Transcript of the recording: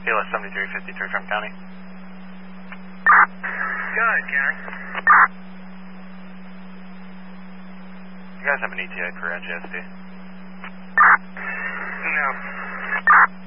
PLS 7353 from County. Go ahead, County. You guys have an ETA for NGSD? No.